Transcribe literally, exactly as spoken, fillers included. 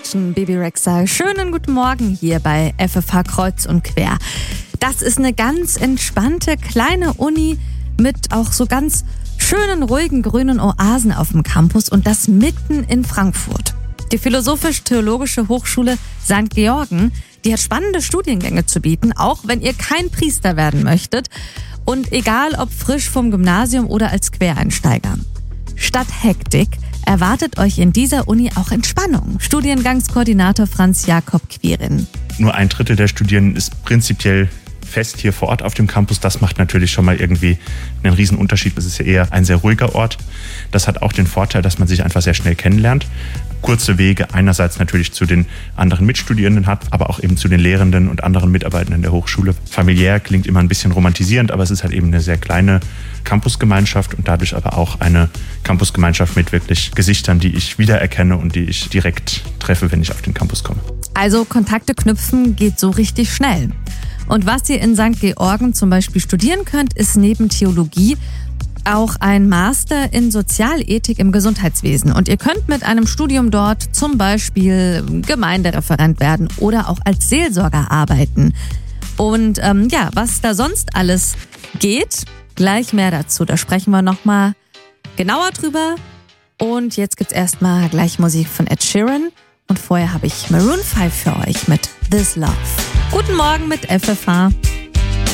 Mädchen, Bibi Rexha. Schönen guten Morgen hier bei F F H Kreuz und Quer. Das ist eine ganz entspannte kleine Uni mit auch so ganz schönen, ruhigen, grünen Oasen auf dem Campus und das mitten in Frankfurt. Die Philosophisch-Theologische Hochschule Sankt Georgen, die hat spannende Studiengänge zu bieten, auch wenn ihr kein Priester werden möchtet. Und egal ob frisch vom Gymnasium oder als Quereinsteiger. Statt Hektik erwartet euch in dieser Uni auch Entspannung. Studiengangskoordinator Franz Jakob Quirin. Nur ein Drittel der Studierenden ist prinzipiell fest hier vor Ort auf dem Campus. Das macht natürlich schon mal irgendwie einen riesen Unterschied. Es ist ja eher ein sehr ruhiger Ort. Das hat auch den Vorteil, dass man sich einfach sehr schnell kennenlernt. Kurze Wege einerseits natürlich zu den anderen Mitstudierenden hat, aber auch eben zu den Lehrenden und anderen Mitarbeitenden der Hochschule. Familiär klingt immer ein bisschen romantisierend, aber es ist halt eben eine sehr kleine Campusgemeinschaft und dadurch aber auch eine Campusgemeinschaft mit wirklich Gesichtern, die ich wiedererkenne und die ich direkt treffe, wenn ich auf den Campus komme. Also Kontakte knüpfen geht so richtig schnell. Und was ihr in Sankt Georgen zum Beispiel studieren könnt, ist neben Theologie auch ein Master in Sozialethik im Gesundheitswesen. Und ihr könnt mit einem Studium dort zum Beispiel Gemeindereferent werden oder auch als Seelsorger arbeiten. Und ähm, ja, was da sonst alles geht, gleich mehr dazu. Da sprechen wir nochmal genauer drüber. Und jetzt gibt's erstmal gleich Musik von Ed Sheeran. Und vorher habe ich Maroon fünf für euch mit This Love. Guten Morgen mit F F H.